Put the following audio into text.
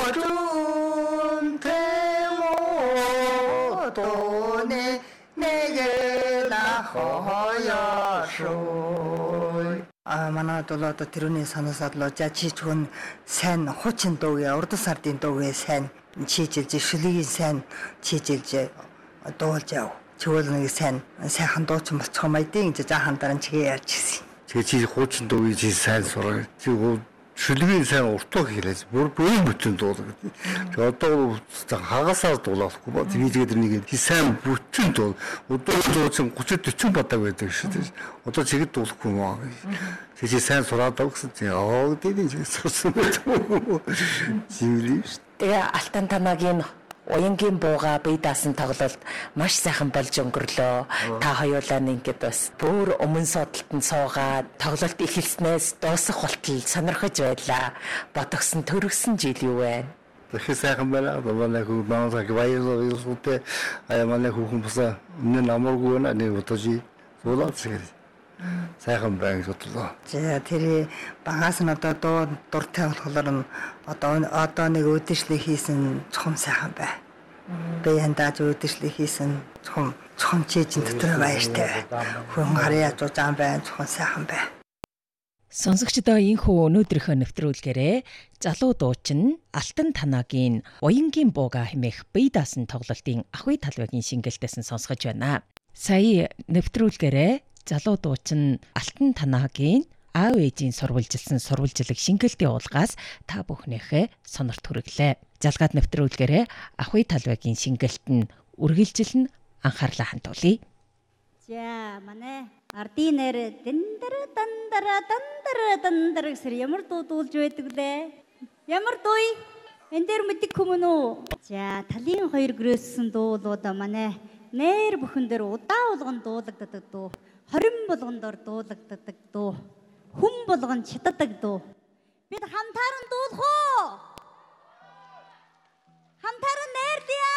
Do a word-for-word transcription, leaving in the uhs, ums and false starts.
준 태모도네 내게 나허야쇼. 아, 만화돌로도 드론이 산호사들로 자치촌 산 호친 도에 어르도 살딘 도에 산 치질지 실리긴 산 치질지 도울자오 저거는 산 새한도 좀 처음에 띵 이제 자한다는 지게 알지지. 제지 호친 도에 지 산소로 지고 실리긴 산 어떻게 해야지 뭘 보는 붙은 도. 저또 하가서 돌아서 뭐 디비지게 되는 게 산 붙은 도. 어떤 좀 고칠 좀 봤다고 했던 시대. 어떤 지게 돌고 뭐. 제지 산 소라도 없었지. 어, 되는 지 썼으면 지리. Тэгээ алтан танагийн уянгийн бууга бие даасан тоглолт маш сайхан болж өнгөрлөө. Та хоёулаа ингээд бас бүр өмнө содолтод суугаад тоглолт эхэлснээс дуусах болтол сонирхож байлаа. Бодогсон төрөгсөн жил юу вэ? Тэгэхээр сайхан байна. Манай хүү маасаг баярлалаа илсүүтэй ая манай хүү хүмүүсээ энэ намаргүй байна. Нэг удажи зулаач. Сайхан байна гэтлээ. За тэр багаас нь одоо дуу дуртай болохоор нь одоо одоо нэг өдөршлиг хийсэн цом сайхан бай. Би яндааж өдөршлиг хийсэн цом цом чижин дотор баяртай. Хүн харьяа зузаан бай цом сайхан бай. Сонсогчдоо энхүү өнөөдрийнхөө нэвтрүүлгээрээ залуу дуучин Алтан танагийн уянгийн бууга хэмээх бие даасан тоглолтын ахуй талбайгийн шингэлтээс нь сонсгож байна. Сая нэвтрүүлгээрээ залуу дуучин Алтан танагийн аав ээжийн сурвалжилсан сурвалжлаг шингэлтийн уулгаас та бүхнийхээ сонорт хүрэглээ. Залгаад нэвтрүүлгээрээ ахуй талбайгийн шингэлт нь үргэлжлэн анхаарлаа хандуулъя. За манай ардын нэр дэндар дандар дандар дандар гэсэр ямар дуу дуулж байдаг лээ? Ямар дуу? Энд дээр мэддэг хүмүүн үү? За талын хоёр гэрээссэн дуулууд манай нэр бүхэн дээр удаа болгон дуулагддаг дуу. Хорин болгон дор дуулагддаг дуу. Хүн болгон читадаг дуу. Бид хамтаран дуулах уу? Хамтаран нэрдээ.